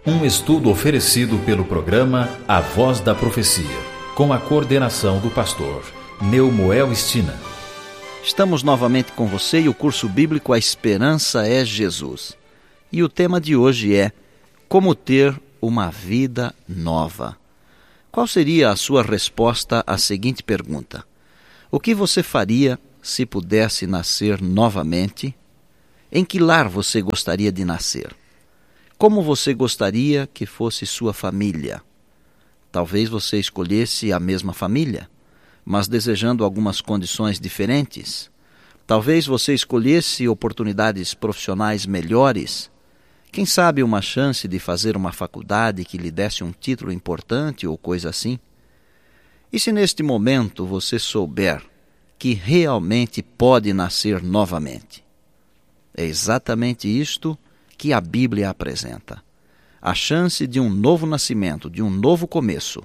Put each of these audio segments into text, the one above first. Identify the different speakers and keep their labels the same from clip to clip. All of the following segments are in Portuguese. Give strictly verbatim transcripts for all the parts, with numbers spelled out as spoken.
Speaker 1: Um estudo oferecido pelo programa A Voz da Profecia, com a coordenação do pastor Neumoel Stina.
Speaker 2: Estamos novamente com você e o curso bíblico A Esperança é Jesus. E o tema de hoje é Como ter uma vida nova. Qual seria a sua resposta à seguinte pergunta? O que você faria se pudesse nascer novamente? Em que lar você gostaria de nascer? Como você gostaria que fosse sua família? Talvez você escolhesse a mesma família, mas desejando algumas condições diferentes. Talvez você escolhesse oportunidades profissionais melhores. Quem sabe uma chance de fazer uma faculdade que lhe desse um título importante ou coisa assim? E se neste momento você souber que realmente pode nascer novamente? É exatamente isto que a Bíblia apresenta. A chance de um novo nascimento, de um novo começo.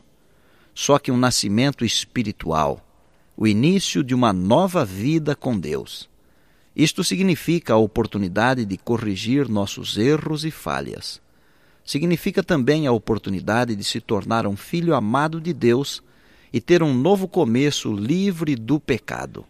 Speaker 2: Só que um nascimento espiritual, o início de uma nova vida com Deus. Isto significa a oportunidade de corrigir nossos erros e falhas. Significa também a oportunidade de se tornar um filho amado de Deus e ter um novo começo livre do pecado.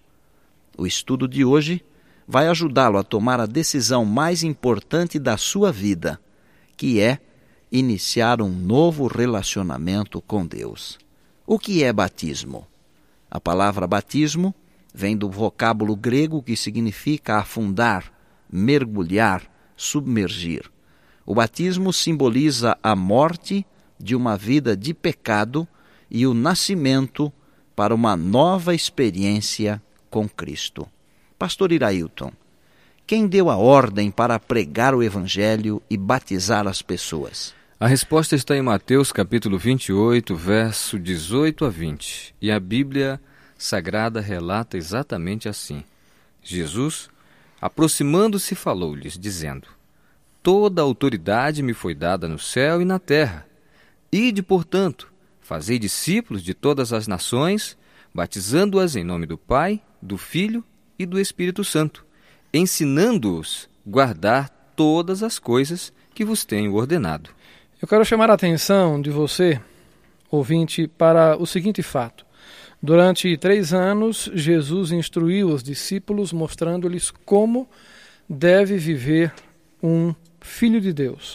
Speaker 2: O estudo de hoje vai ajudá-lo a tomar a decisão mais importante da sua vida, que é iniciar um novo relacionamento com Deus. O que é batismo? A palavra batismo vem do vocábulo grego que significa afundar, mergulhar, submergir. O batismo simboliza a morte de uma vida de pecado e o nascimento para uma nova experiência com Cristo. Pastor Irailton, quem deu a ordem para pregar o Evangelho e batizar as pessoas?
Speaker 3: A resposta está em Mateus capítulo vinte e oito, verso dezoito a vinte. E a Bíblia Sagrada relata exatamente assim. Jesus, aproximando-se, falou-lhes, dizendo: Toda a autoridade me foi dada no céu e na terra. Ide, portanto, fazei discípulos de todas as nações, batizando-as em nome do Pai, do Filho e do Espírito Santo, ensinando-os a guardar todas as coisas que vos tenho ordenado.
Speaker 4: Eu quero chamar a atenção de você, ouvinte, para o seguinte fato. Durante três anos, Jesus instruiu os discípulos, mostrando-lhes como deve viver um filho de Deus.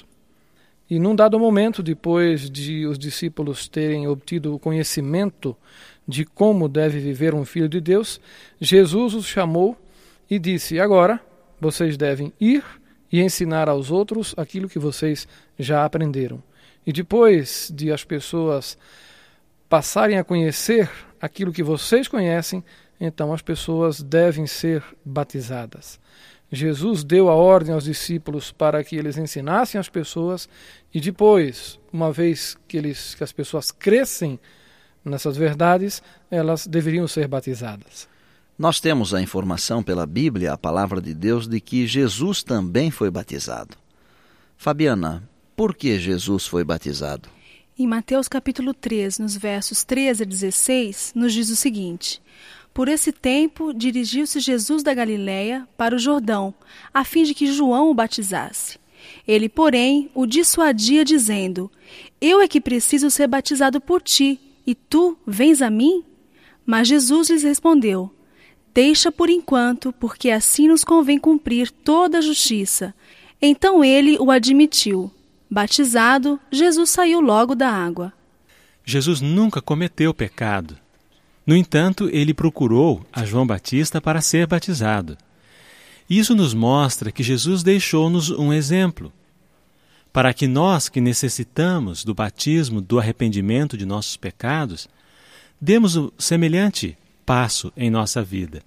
Speaker 4: E num dado momento, depois de os discípulos terem obtido o conhecimento de como deve viver um filho de Deus, Jesus os chamou e disse: agora vocês devem ir e ensinar aos outros aquilo que vocês já aprenderam. E depois de as pessoas passarem a conhecer aquilo que vocês conhecem, então as pessoas devem ser batizadas. Jesus deu a ordem aos discípulos para que eles ensinassem as pessoas e depois, uma vez que, eles, que as pessoas crescem nessas verdades, elas deveriam ser batizadas.
Speaker 2: Nós temos a informação pela Bíblia, a palavra de Deus, de que Jesus também foi batizado. Fabiana, por que Jesus foi batizado?
Speaker 5: Em Mateus capítulo três, nos versos treze a dezesseis, nos diz o seguinte: Por esse tempo, dirigiu-se Jesus da Galiléia para o Jordão, a fim de que João o batizasse. Ele, porém, o dissuadia, dizendo: Eu é que preciso ser batizado por ti, e tu vens a mim? Mas Jesus lhes respondeu: Deixa por enquanto, porque assim nos convém cumprir toda a justiça. Então ele o admitiu. Batizado, Jesus saiu logo da água.
Speaker 6: Jesus nunca cometeu pecado. No entanto, ele procurou a João Batista para ser batizado. Isso nos mostra que Jesus deixou-nos um exemplo, para que nós que necessitamos do batismo, do arrependimento de nossos pecados, demos o semelhante passo em nossa vida.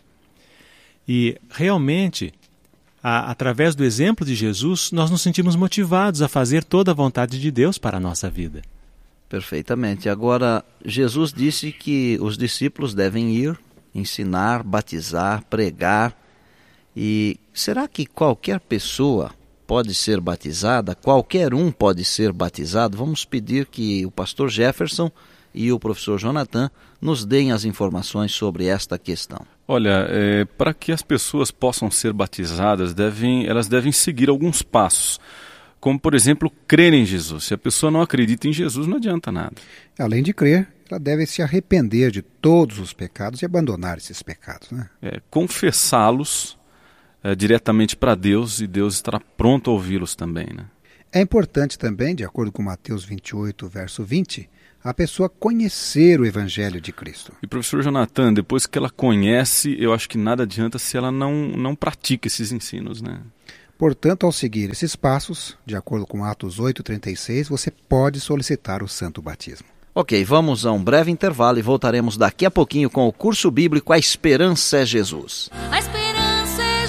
Speaker 6: E realmente, a, através do exemplo de Jesus, nós nos sentimos motivados a fazer toda a vontade de Deus para a nossa vida.
Speaker 2: Perfeitamente. Agora, Jesus disse que os discípulos devem ir, ensinar, batizar, pregar. E será que qualquer pessoa pode ser batizada? Qualquer um pode ser batizado? Vamos pedir que o pastor Jefferson e o professor Jonathan nos deem as informações sobre esta questão.
Speaker 7: Olha, é, para que as pessoas possam ser batizadas, devem, elas devem seguir alguns passos. como, por exemplo, crer em Jesus. Se a pessoa não acredita em Jesus, não adianta nada.
Speaker 8: Além de crer, ela deve se arrepender de todos os pecados e abandonar esses pecados, né?
Speaker 7: É, confessá-los é, diretamente para Deus, e Deus estará pronto a ouvi-los também, né?
Speaker 8: É importante também, de acordo com Mateus vinte e oito, verso vinte, a pessoa conhecer o Evangelho de Cristo.
Speaker 7: E professor Jonathan, depois que ela conhece, eu acho que nada adianta se ela não, não pratica esses ensinos, né?
Speaker 8: Portanto, ao seguir esses passos, de acordo com Atos oito, trinta e seis, você pode solicitar o santo batismo.
Speaker 2: Ok, vamos a um breve intervalo e voltaremos daqui a pouquinho com o curso bíblico A Esperança é Jesus.
Speaker 9: A esperança é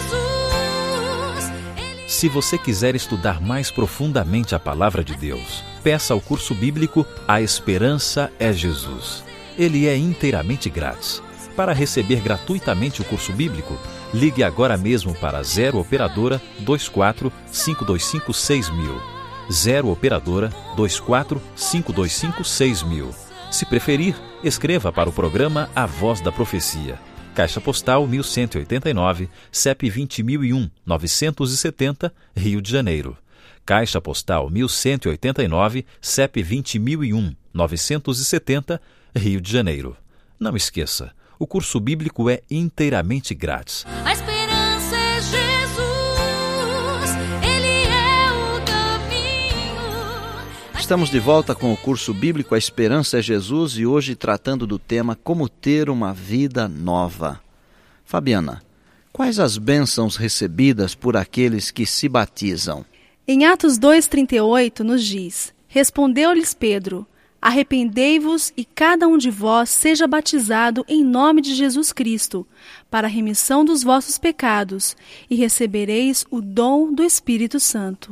Speaker 9: Jesus. Ele...
Speaker 1: Se você quiser estudar mais profundamente a palavra de Deus, peça ao curso bíblico A Esperança é Jesus. Ele é inteiramente grátis. Para receber gratuitamente o curso bíblico, ligue agora mesmo para zero operadora vinte e quatro, cinco dois cinco, seis mil. zero operadora vinte e quatro, cinco dois cinco, seis mil. Se preferir, escreva para o programa A Voz da Profecia. Caixa Postal mil cento e oitenta e nove, C E P vinte mil e um, novecentos e setenta, Rio de Janeiro. Caixa Postal mil cento e oitenta e nove, C E P vinte mil e um, novecentos e setenta, Rio de Janeiro. Não esqueça, o curso bíblico é inteiramente grátis.
Speaker 9: A esperança é Jesus, Ele é o caminho.
Speaker 2: Estamos de volta com o curso bíblico A Esperança é Jesus e hoje tratando do tema Como ter uma vida nova. Fabiana, quais as bênçãos recebidas por aqueles que se batizam?
Speaker 5: Em Atos dois, trinta e oito nos diz: Respondeu-lhes Pedro: Arrependei-vos e cada um de vós seja batizado em nome de Jesus Cristo, para a remissão dos vossos pecados, e recebereis o dom do Espírito Santo.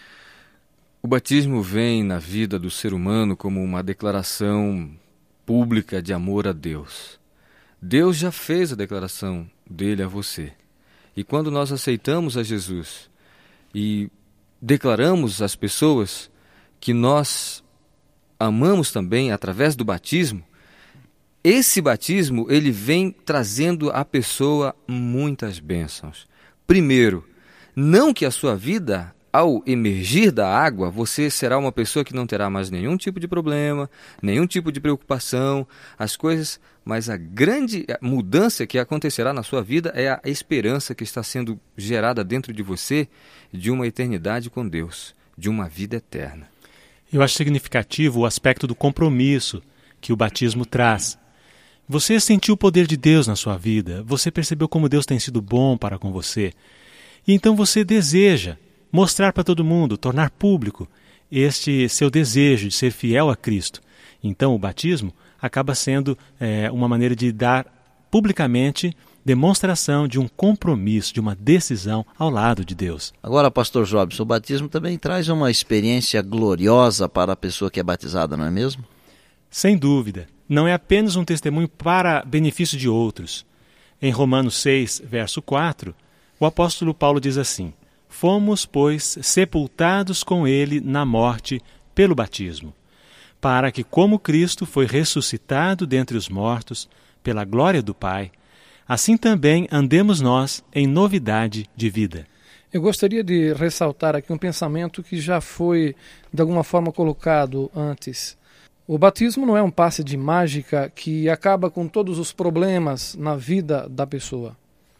Speaker 3: O batismo vem na vida do ser humano como uma declaração pública de amor a Deus. Deus já fez a declaração dele a você. E quando nós aceitamos a Jesus e declaramos às pessoas que nós amamos também através do batismo, esse batismo ele vem trazendo à pessoa muitas bênçãos. Primeiro, não que a sua vida, ao emergir da água, você será uma pessoa que não terá mais nenhum tipo de problema, nenhum tipo de preocupação, as coisas, mas a grande mudança que acontecerá na sua vida é a esperança que está sendo gerada dentro de você de uma eternidade com Deus, de uma vida eterna.
Speaker 6: Eu acho significativo o aspecto do compromisso que o batismo traz. Você sentiu o poder de Deus na sua vida, você percebeu como Deus tem sido bom para com você. E então você deseja mostrar para todo mundo, tornar público este seu desejo de ser fiel a Cristo. Então o batismo acaba sendo é, uma maneira de dar publicamente demonstração de um compromisso, de uma decisão ao lado de Deus.
Speaker 2: Agora, pastor Jobson, o batismo também traz uma experiência gloriosa para a pessoa que é batizada, não é mesmo?
Speaker 6: Sem dúvida. Não é apenas um testemunho para benefício de outros. Em Romanos seis, verso quatro, o apóstolo Paulo diz assim: Fomos, pois, sepultados com ele na morte pelo batismo, para que, como Cristo foi ressuscitado dentre os mortos pela glória do Pai, assim também andemos nós em novidade de vida.
Speaker 4: Eu gostaria de ressaltar aqui um pensamento que já foi, de alguma forma, colocado antes. O batismo não é um passe de mágica que acaba com todos os problemas na vida da pessoa.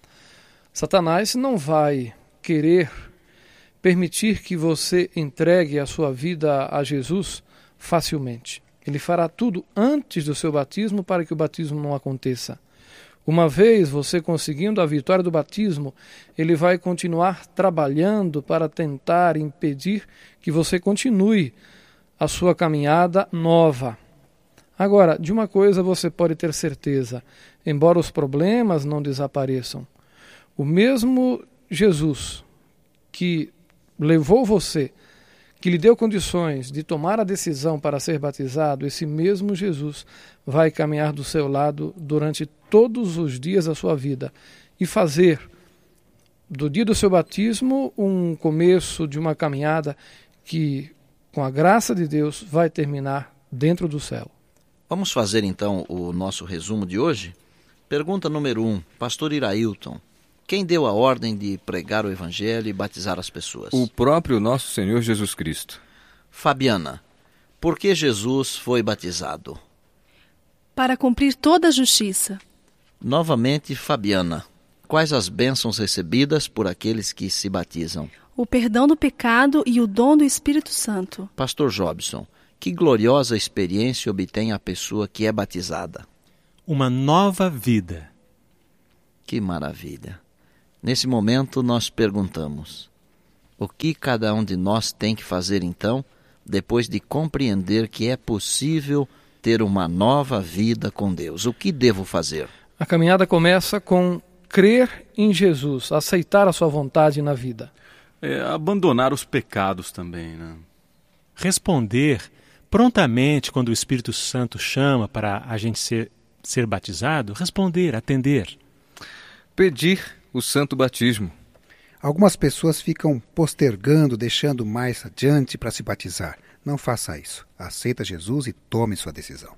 Speaker 4: Satanás não vai querer permitir que você entregue a sua vida a Jesus facilmente. Ele fará tudo antes do seu batismo para que o batismo não aconteça. Uma vez você conseguindo a vitória do batismo, ele vai continuar trabalhando para tentar impedir que você continue a sua caminhada nova. Agora, de uma coisa você pode ter certeza: embora os problemas não desapareçam, o mesmo Jesus que levou você, que lhe deu condições de tomar a decisão para ser batizado, esse mesmo Jesus vai caminhar do seu lado durante todos os dias da sua vida e fazer do dia do seu batismo um começo de uma caminhada que, com a graça de Deus, vai terminar dentro do céu.
Speaker 2: Vamos fazer então o nosso resumo de hoje? Pergunta número um, pastor Irailton: Quem deu a ordem de pregar o Evangelho e batizar as pessoas?
Speaker 3: O próprio nosso Senhor Jesus Cristo.
Speaker 2: Fabiana, por que Jesus foi batizado?
Speaker 5: Para cumprir toda a justiça.
Speaker 2: Novamente, Fabiana, quais as bênçãos recebidas por aqueles que se batizam?
Speaker 5: O perdão do pecado e o dom do Espírito Santo.
Speaker 2: Pastor Jobson, que gloriosa experiência obtém a pessoa que é batizada?
Speaker 6: Uma nova vida.
Speaker 2: Que maravilha! Nesse momento nós perguntamos, o que cada um de nós tem que fazer então, depois de compreender que é possível ter uma nova vida com Deus? O que devo fazer?
Speaker 4: A caminhada começa com crer em Jesus, aceitar a sua vontade na vida.
Speaker 7: É, abandonar os pecados também, né?
Speaker 6: Responder prontamente quando o Espírito Santo chama para a gente ser, ser batizado, responder, atender.
Speaker 3: Pedir o santo batismo.
Speaker 8: Algumas pessoas ficam postergando, deixando mais adiante para se batizar. Não faça isso. Aceita Jesus e tome sua decisão.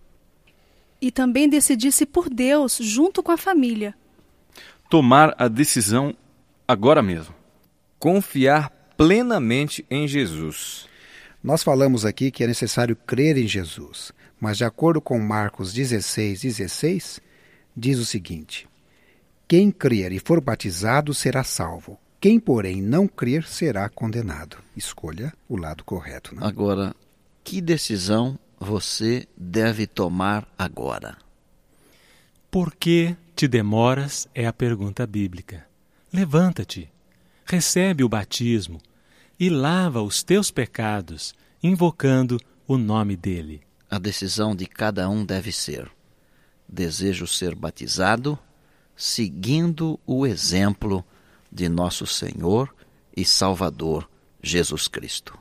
Speaker 5: E também decidir-se por Deus, junto com a família.
Speaker 7: Tomar a decisão agora mesmo.
Speaker 3: Confiar plenamente em Jesus.
Speaker 8: Nós falamos aqui que é necessário crer em Jesus, mas de acordo com Marcos dezesseis, dezesseis, diz o seguinte: quem crer e for batizado será salvo. Quem, porém, não crer será condenado. Escolha o lado correto. Né?
Speaker 2: Agora, que decisão você deve tomar agora?
Speaker 6: Por que te demoras é a pergunta bíblica. Levanta-te, recebe o batismo e lava os teus pecados, invocando o nome dele.
Speaker 2: A decisão de cada um deve ser: desejo ser batizado, seguindo o exemplo de nosso Senhor e Salvador Jesus Cristo.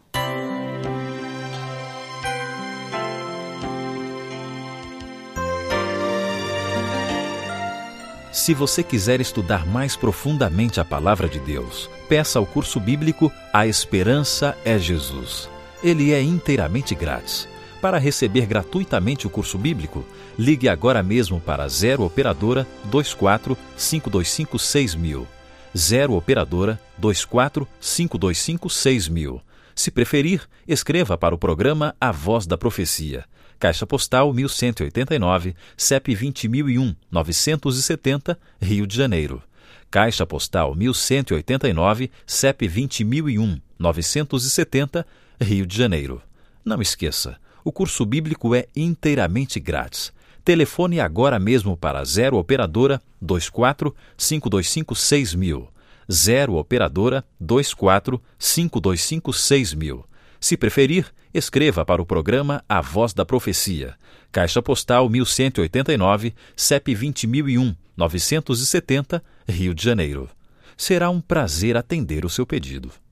Speaker 1: Se você quiser estudar mais profundamente a Palavra de Deus, peça ao curso bíblico A Esperança é Jesus. Ele é inteiramente grátis. Para receber gratuitamente o curso bíblico, ligue agora mesmo para zero Operadora dois quatro cinco dois cinco seis mil. zero Operadora dois quatro cinco dois cinco seis mil. Se preferir, escreva para o programa A Voz da Profecia. Caixa Postal mil cento e oitenta e nove, C E P vinte mil e um, novecentos e setenta, Rio de Janeiro. Caixa Postal mil cento e oitenta e nove, C E P vinte mil e um, novecentos e setenta, Rio de Janeiro. Não esqueça, o curso bíblico é inteiramente grátis. Telefone agora mesmo para zero Operadora dois quatro cinco dois cinco seis mil. zero Operadora dois quatro cinco dois cinco seis mil. Se preferir, escreva para o programa A Voz da Profecia. Caixa Postal mil cento e oitenta e nove, C E P vinte mil e um, novecentos e setenta, Rio de Janeiro. Será um prazer atender o seu pedido.